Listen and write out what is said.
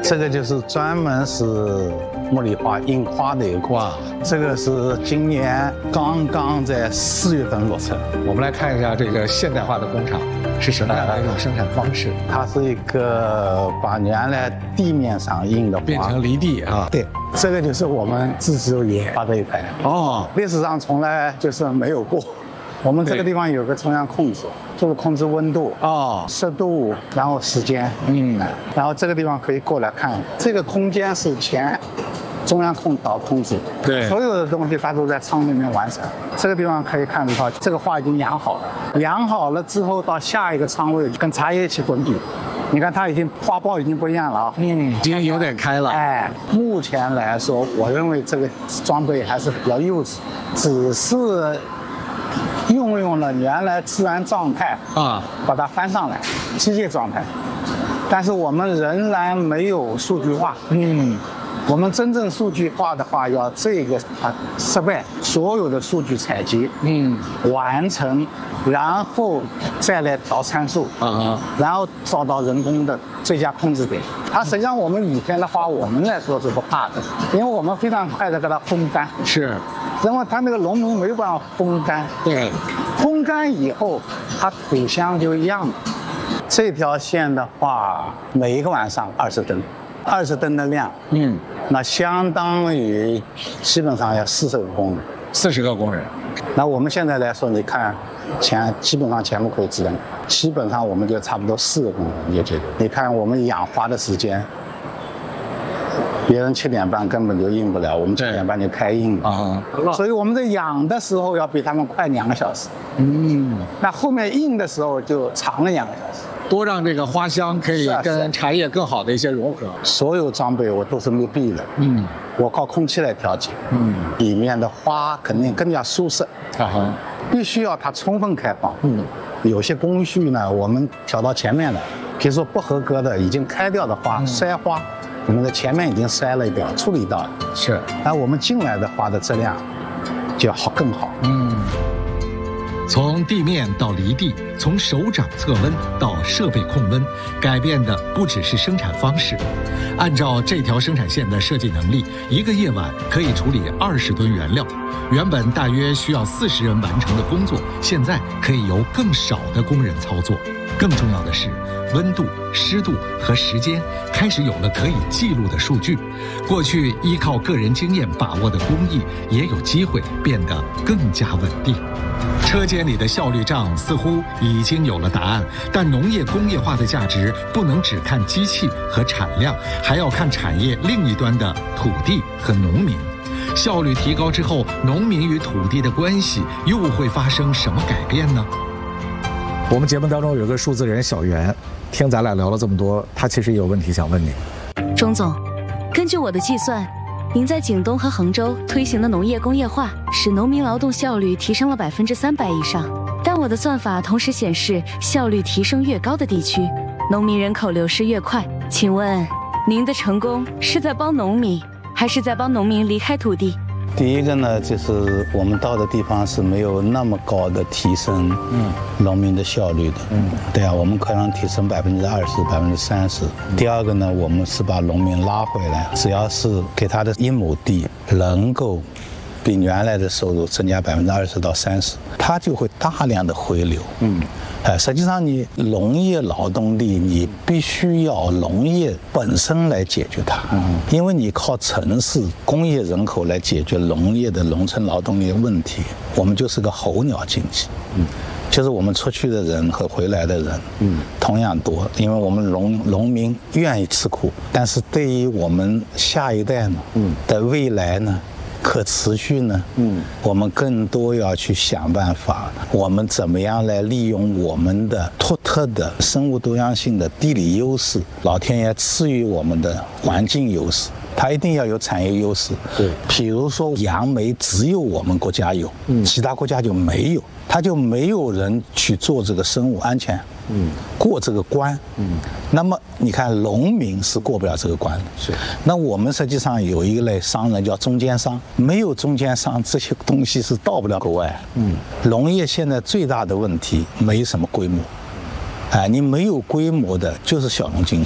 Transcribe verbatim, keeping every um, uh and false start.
这个就是专门是茉莉花印花的一个哇，这个是今年刚刚在四月份落成。 我们来看一下这个现代化的工厂是什么样的一种生产方式？ 它是一个把原来地面上印的花变成离地啊。 对，这个就是我们自己研发的一台哦，历史上从来就是没有过。我们这个地方有个中央控制，就是控制温度哦、湿度，然后时间，嗯，然后这个地方可以过来看，这个空间是前中央控导控制， 对， 所有的东西它都在仓里面完成。这个地方可以看到，这个花已经养好了，养好了之后到下一个仓位跟茶叶一起滚笔。你看它已经花苞已经不一样了啊， 嗯，已经有点开了。 哎，目前来说，我认为这个装备还是比较幼稚，只是运用了原来自然状态啊，把它翻上来，机械状态。但是我们仍然没有数据化。嗯，我们真正数据化的话，要这个啊设备所有的数据采集，嗯，完成，然后再来导参数，啊，然后找到人工的最佳控制点。它实际上我们以前的话，我们来说是不怕的，因为我们非常快的给它烘干。是。然后它那个农民没有办法烘干，对，烘干以后它土香就一样了。这条线的话，每一个晚上二十吨，二十吨的量，嗯，那相当于基本上要四十个工人， 四十个工人。 那我们现在来说，你看全基本上全部可以智能，基本上我们就差不多四个工人也觉得。你看我们养花的时间。别人七点半根本就印不了，我们七点半就开印了啊，所以我们在养的时候要比他们快两个小时。嗯，那后面印的时候就长了两个小时， 多让这个花香可以跟茶叶更好的一些融合。 所有装备我都是密闭的，嗯，我靠空气来调节，嗯，里面的花肯定更加舒适啊，必须要它充分开放。嗯，有些工序呢，我们调到前面来，比如说不合格的已经开掉的花，嗯、筛花。我们在前面已经筛了一掉，处理到了，是。那我们进来的花的质量就要好更好。嗯。 从地面到离地，从手掌测温到设备控温，改变的不只是生产方式。按照这条生产线的设计能力，一个夜晚可以处理二十吨原料。原本大约需要四十人完成的工作，现在可以由更少的工人操作。更重要的是，温度、湿度和时间开始有了可以记录的数据。过去依靠个人经验把握的工艺，也有机会变得更加稳定。车间里的效率账似乎已经有了答案，但农业工业化的价值不能只看机器和产量，还要看产业另一端的土地和农民。效率提高之后，农民与土地的关系又会发生什么改变呢？ 我们节目当中有个数字人小袁，听咱俩聊了这么多，他其实也有问题想问你。 钟总，根据我的计算，您在景东和衡州推行的农业工业化，使农民劳动效率提升了百分之三百以上。但我的算法同时显示，效率提升越高的地区，农民人口流失越快。请问，您的成功是在帮农民，还是在帮农民离开土地？ 第一个呢，就是我们到的地方是没有那么高的提升，嗯，农民的效率的，嗯，对啊，我们可能提升百分之二十、百分之三十。第二个呢，我们是把农民拉回来，只要是给他的一亩地能够比原来的收入增加百分之二十到三十，他就会大量的回流，嗯。哎，实际上你农业劳动力，你必须要农业本身来解决它，嗯，因为你靠城市工业人口来解决农业的农村劳动力的问题，我们就是个候鸟经济，嗯，就是我们出去的人和回来的人，嗯，同样多，因为我们农农民愿意吃苦，但是对于我们下一代呢，嗯，的未来呢？可持续呢？嗯，我们更多要去想办法，我们怎么样来利用我们的独特的生物多样性的地理优势，老天爷赐予我们的环境优势，它一定要有产业优势。对，比如说杨梅只有我们国家有，嗯，其他国家就没有，它就没有人去做这个生物安全。嗯，过这个关，嗯，那么你看，农民是过不了这个关的，是。那我们实际上有一类商人叫中间商，没有中间商，这些东西是到不了国外。嗯，农业现在最大的问题没什么规模，哎，你没有规模的，就是小农经济。